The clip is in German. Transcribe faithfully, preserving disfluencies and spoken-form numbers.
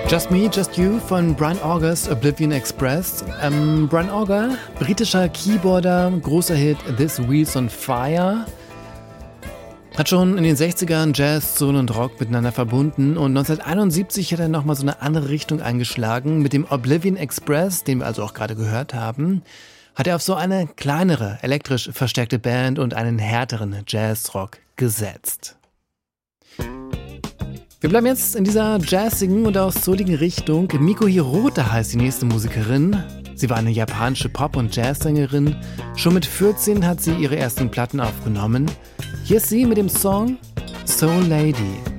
Just Me, Just You von Brian August, Oblivion Express. Ähm, Brian Auger, britischer Keyboarder, großer Hit This Wheels on Fire. Hat schon in den sechzigern Jazz, Soul und Rock miteinander verbunden und neunzehnhunderteinundsiebzig hat er nochmal so eine andere Richtung eingeschlagen. Mit dem Oblivion Express, den wir also auch gerade gehört haben, hat er auf so eine kleinere, elektrisch verstärkte Band und einen härteren Jazzrock gesetzt. Wir bleiben jetzt in dieser jazzigen und auch souligen Richtung. Miko Hirota heißt die nächste Musikerin. Sie war eine japanische Pop- und Jazzsängerin. Schon mit vierzehn hat sie ihre ersten Platten aufgenommen. Hier ist sie mit dem Song Soul Lady.